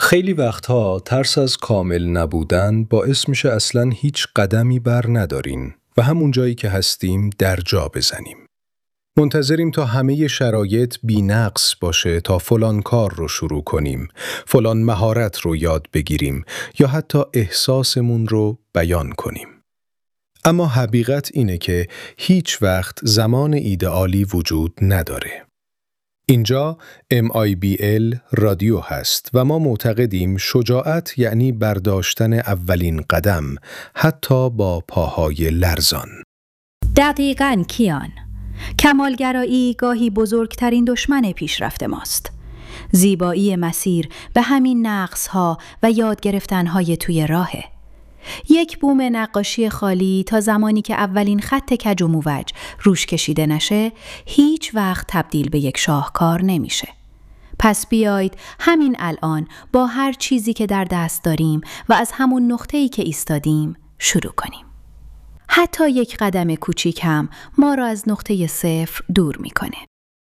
خیلی وقتها ترس از کامل نبودن باعث میشه اصلاً هیچ قدمی بر ندارین و همون جایی که هستیم در جا بزنیم. منتظریم تا همه شرایط بی نقص باشه تا فلان کار رو شروع کنیم، فلان مهارت رو یاد بگیریم یا حتی احساسمون رو بیان کنیم. اما حقیقت اینه که هیچ وقت زمان ایدئالی وجود نداره. اینجا MIBL رادیو هست و ما معتقدیم شجاعت یعنی برداشتن اولین قدم، حتی با پاهای لرزان. دقیقاً کیان. کمالگرایی گاهی بزرگترین دشمن پیشرفت ماست. زیبایی مسیر به همین نقص‌ها و یاد گرفتن‌های توی راهه. یک بوم نقاشی خالی تا زمانی که اولین خط کج و موج روش کشیده نشه، هیچ وقت تبدیل به یک شاهکار نمیشه. پس بیایید همین الان با هر چیزی که در دست داریم و از همون نقطه‌ای که ایستادیم شروع کنیم. حتی یک قدم کوچیک هم ما را از نقطه صفر دور میکنه.